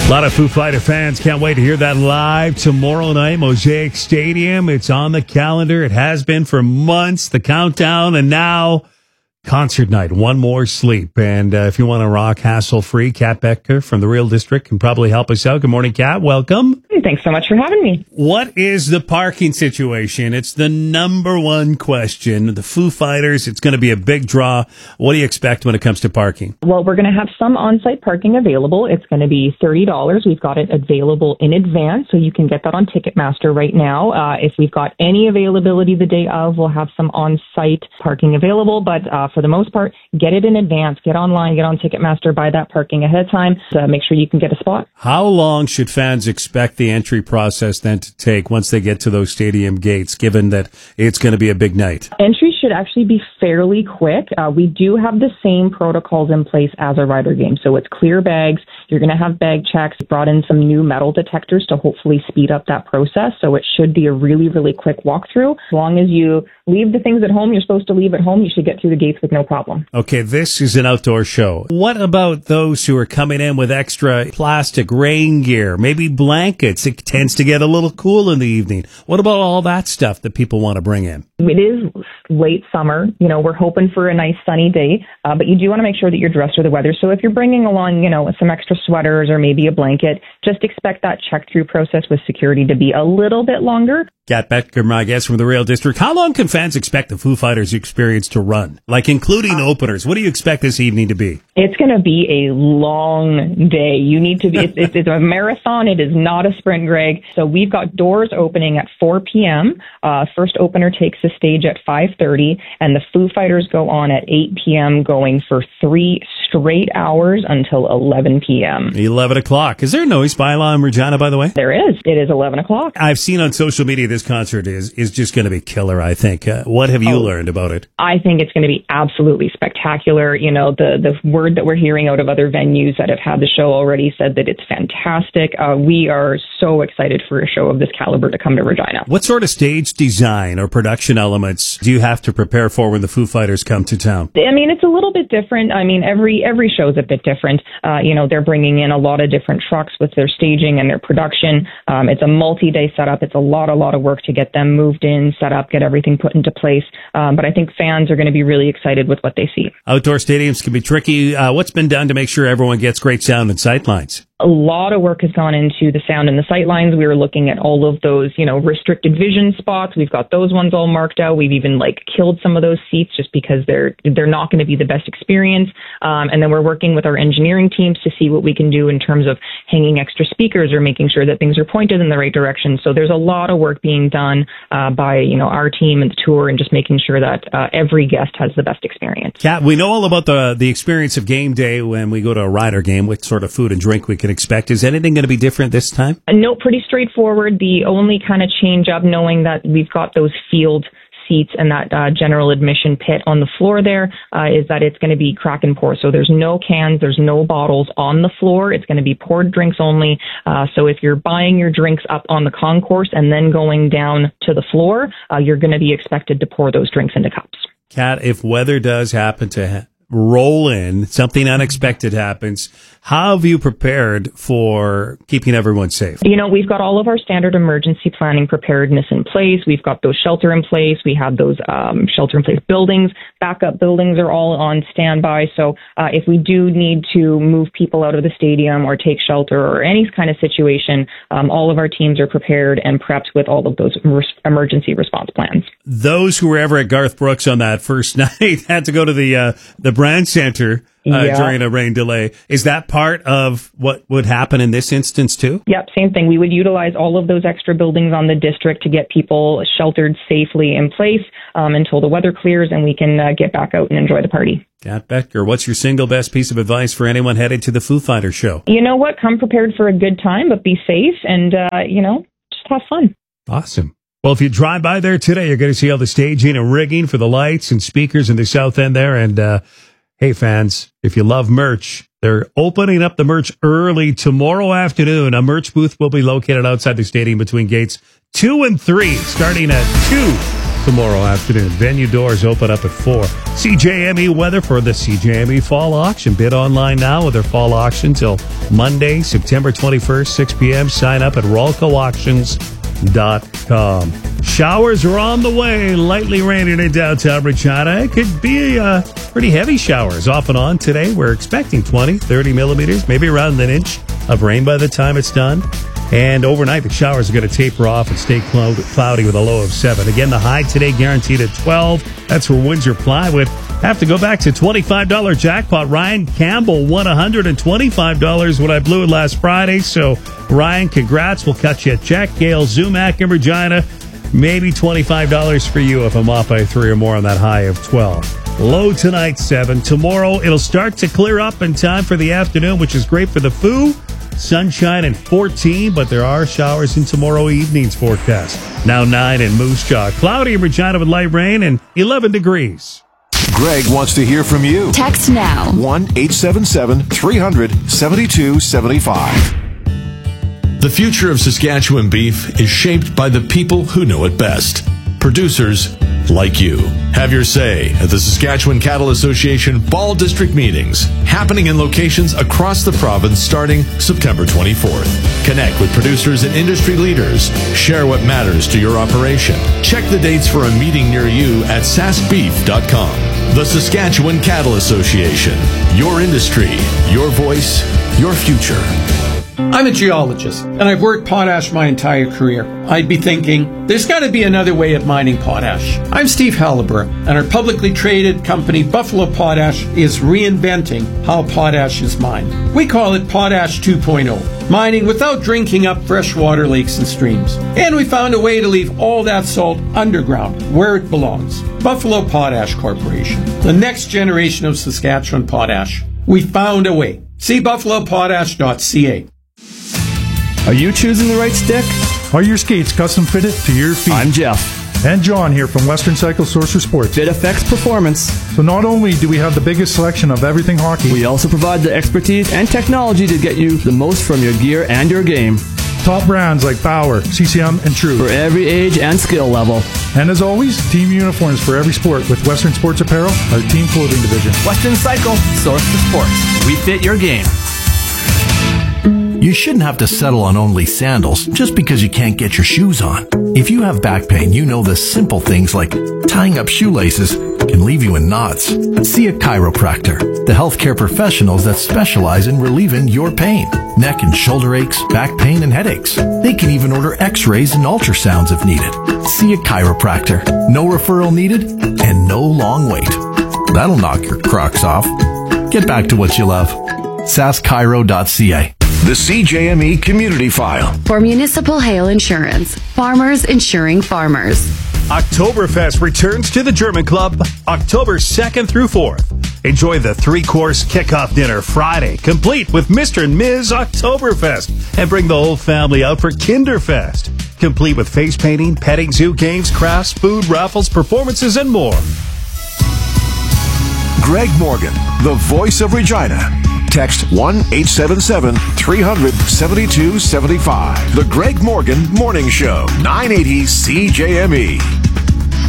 A lot of Foo Fighter fans can't wait to hear that live tomorrow night, Mosaic Stadium. It's on the calendar. It has been for months, the countdown, and now concert night, one more sleep. And if you want to rock hassle-free, Kat Becker from the Real District can probably help us out. Good morning, Kat. Welcome. Thanks so much for having me. What is the parking situation? It's the number one question. The Foo Fighters, it's going to be a big draw. What do you expect when it comes to parking? Well, we're going to have some on-site parking available. It's going to be $30. We've got it available in advance, so you can get that on Ticketmaster right now. If we've got any availability the day of, we'll have some on-site parking available. But for the most part, get it in advance. Get online, get on Ticketmaster, buy that parking ahead of time to make sure you can get a spot. How long should fans expect the entry process then to take once they get to those stadium gates, given that it's going to be a big night? Entry should actually be fairly quick. We do have the same protocols in place as a Rider game. So it's clear bags. You're going to have bag checks. Brought in some new metal detectors to hopefully speed up that process. So it should be a really, really quick walkthrough. As long as you leave the things at home you're supposed to leave at home, you should get through the gates with no problem. Okay, this is an outdoor show. What about those who are coming in with extra plastic rain gear, maybe blankets? It tends to get a little cool in the evening. What about all that stuff that people want to bring in? It is late summer. You know, we're hoping for a nice sunny day, but you do want to make sure that you're dressed for the weather. So if you're bringing along, some extra sweaters or maybe a blanket, just expect that check-through process with security to be a little bit longer. Kat Becker, my guest from the Real District. How long can fans expect the Foo Fighters experience to run? Like including openers. What do you expect this evening to be? It's going to be a long day. You need to be, it's a marathon. It is not a sprint, Greg. So we've got doors opening at 4 p.m. First opener takes the stage at 5:30, and the Foo Fighters go on at 8 p.m. going for 3 straight hours until 11 p.m. 11 o'clock. Is there a noise bylaw in Regina, by the way? There is. It is 11 o'clock. I've seen on social media this concert is just going to be killer, I think. What have you learned about it? I think it's going to be absolutely spectacular. The word that we're hearing out of other venues that have had the show already said that it's fantastic. We are so excited for a show of this caliber to come to Regina. What sort of stage design or production elements do you have to prepare for when the Foo Fighters come to town? I mean, it's a little bit different. I mean, every show is a bit different. They're bringing in a lot of different trucks with their staging and their production. It's a multi-day setup. It's a lot of work to get them moved in, set up, get everything put into place. But I think fans are going to be really excited with what they see. Outdoor stadiums can be tricky. What's been done to make sure everyone gets great sound and sightlines? A lot of work has gone into the sound and the sightlines. We were looking at all of those, restricted vision spots. We've got those ones all marked out. We've even killed some of those seats just because they're not going to be the best experience. And then we're working with our engineering teams to see what we can do in terms of hanging extra speakers or making sure that things are pointed in the right direction. So there's a lot of work being done by, our team and the tour and just making sure that every guest has the best experience. Kat, we know all about the experience of game day when we go to a Rider game, what sort of food and drink we can expect. Is anything going to be different this time? No, pretty straightforward. The only kind of change up, knowing that we've got those field seats and that general admission pit on the floor there, is that it's going to be crack and pour. So there's no cans, there's no bottles on the floor. It's going to be poured drinks only. So if you're buying your drinks up on the concourse and then going down to the floor, you're going to be expected to pour those drinks into cups. Kat, if weather does happen to roll in, something unexpected happens, how have you prepared for keeping everyone safe? We've got all of our standard emergency planning preparedness in place. We've got those shelter in place. We have those shelter in place buildings. Backup buildings are all on standby. So if we do need to move people out of the stadium or take shelter or any kind of situation, all of our teams are prepared and prepped with all of those emergency response plans. Those who were ever at Garth Brooks on that first night had to go to the Brand Center during a rain delay. Is that part of what would happen in this instance too? Yep, same thing. We would utilize all of those extra buildings on the district to get people sheltered safely in place until the weather clears and we can get back out and enjoy the party. Kat Becker, what's your single best piece of advice for anyone headed to the Foo Fighters show? You know what? Come prepared for a good time, but be safe and, just have fun. Awesome. Well, if you drive by there today, you're going to see all the staging and rigging for the lights and speakers in the south end there. And, hey, fans, if you love merch, they're opening up the merch early tomorrow afternoon. A merch booth will be located outside the stadium between gates 2 and 3, starting at 2. tomorrow afternoon. Venue doors open up at 4. CJME weather for the CJME Fall Auction. Bid online now with their fall auction till Monday, September 21st, 6 p.m. Sign up at RolcoAuctions.com. Showers are on the way. Lightly raining in downtown Regina. It could be pretty heavy showers off and on today. We're expecting 20, 30 millimeters, maybe around an inch of rain by the time it's done. And overnight, the showers are going to taper off and stay cloudy with a low of 7. Again, the high today guaranteed at 12. That's for Windsor Plywood. Have to go back to $25 jackpot. Ryan Campbell won $125 when I blew it last Friday. So, Ryan, congrats. We'll cut you a check. Gail Zumack in Regina. Maybe $25 for you if I'm off by 3 or more on that high of 12. Low tonight, 7. Tomorrow, it'll start to clear up in time for the afternoon, which is great for the Foo. Sunshine and 14, but there are showers in tomorrow evening's forecast. Now 9 in Moose Jaw. Cloudy in Regina with light rain and 11 degrees. Greg wants to hear from you. Text now. 1-877-300-7275. The future of Saskatchewan beef is shaped by the people who know it best. Producers like you. Have your say at the Saskatchewan Cattle Association Fall District meetings, happening in locations across the province starting September 24th. Connect with producers and industry leaders. Share what matters to your operation. Check the dates for a meeting near you at saskbeef.com. The Saskatchewan Cattle Association. Your industry, your voice, your future. I'm a geologist, and I've worked potash my entire career. I'd be thinking, there's got to be another way of mining potash. I'm Steve Halliburton, and our publicly traded company, Buffalo Potash, is reinventing how potash is mined. We call it Potash 2.0, mining without drinking up freshwater lakes and streams. And we found a way to leave all that salt underground, where it belongs. Buffalo Potash Corporation, the next generation of Saskatchewan potash. We found a way. See buffalopotash.ca. Are you choosing the right stick? Are your skates custom fitted to your feet? I'm Jeff. And John here from Western Cycle Sorcerer Sports. Fit affects performance. So not only do we have the biggest selection of everything hockey, we also provide the expertise and technology to get you the most from your gear and your game. Top brands like Bauer, CCM, and True. For every age and skill level. And as always, team uniforms for every sport with Western Sports Apparel, our team clothing division. Western Cycle, Source for Sports. We fit your game. You shouldn't have to settle on only sandals just because you can't get your shoes on. If you have back pain, you know the simple things like tying up shoelaces can leave you in knots. See a chiropractor, the healthcare professionals that specialize in relieving your pain. Neck and shoulder aches, back pain, and headaches. They can even order x-rays and ultrasounds if needed. See a chiropractor. No referral needed and no long wait. That'll knock your Crocs off. Get back to what you love. saskchiro.ca. The CJME Community File. For Municipal Hail Insurance. Farmers insuring farmers. Oktoberfest returns to the German Club October 2nd through 4th. Enjoy the 3-course kickoff dinner Friday, complete with Mr. and Ms. Oktoberfest. And bring the whole family out for Kinderfest, complete with face painting, petting zoo games, crafts, food, raffles, performances, and more. Greg Morgan, the voice of Regina. Text 1-877-300-7275. The Greg Morgan Morning Show, 980 CJME.